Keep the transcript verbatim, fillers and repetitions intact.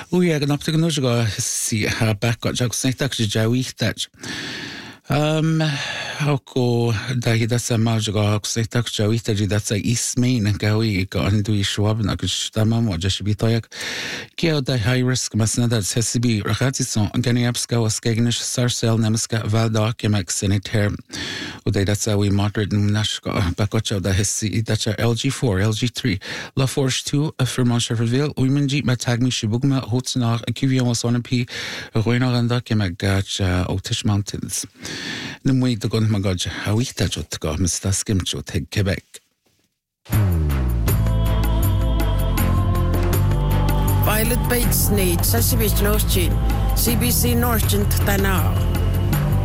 Ui ag an optig an go si ha back got jag snitach si jawitach. Um, ako dahil da sa mga go snitach jawitach da sa ismain gawi go an dui schwab na kushtama mo just bitoyak. Kaya da high risk mas na da sesibi rakatison an gani apska was gegnish sarsel nemiska valda kemak sanitaire. Uday da sa we moderate nashko bakocha da hesi da cha L G four, L G three, La Forge two, Fermont Cheverville, Uimenji matagmi shibugma hotsnach a kivion was on a p roinaranda kemagach Otish Mountains. Numwe the gun magaj hawita jot go Mister Skimcho take Quebec. Violet Bates need Sasibich Norchin, C B C Norchin Tanao.